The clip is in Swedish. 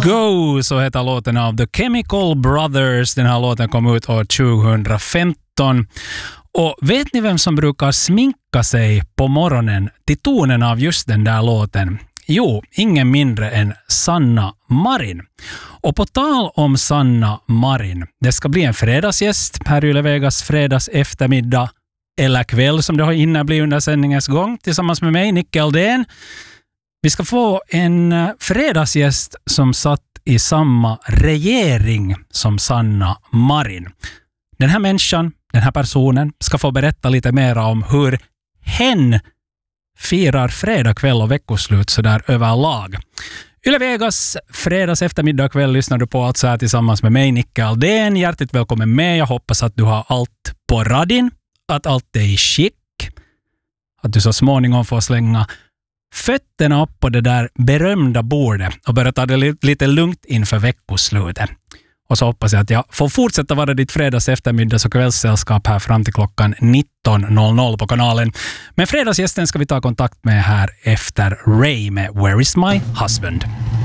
Go, så heter låten av The Chemical Brothers. Den här låten kom ut år 2015. Och vet ni vem som brukar sminka sig på morgonen till tonen av just den där låten? Jo, ingen mindre än Sanna Marin. Och på tal om Sanna Marin, det ska bli en fredagsgäst här i Yle Vegas fredags eftermiddag eller kväll som det har hinner bli under sändningens gång tillsammans med mig, Nicke Aldén. Vi ska få en fredagsgäst som satt i samma regering som Sanna Marin. Den här människan, den här personen, ska få berätta lite mer om hur hen firar fredag kväll och veckoslut så där överlag. Yle Vegas fredags eftermiddag kväll lyssnar du på alltså här tillsammans med mig, Nicke Aldén. Hjärtligt välkommen med. Jag hoppas att du har allt på radin, att allt är i skick, att du så småningom får slänga fötterna upp på det där berömda bordet och börja ta det lite lugnt inför veckoslutet. Och så hoppas jag att jag får fortsätta vara ditt fredags eftermiddags- och kvällssällskap här fram till klockan 19.00 på kanalen. Men fredagsgästen ska vi ta kontakt med här efter Ray med Where is my husband?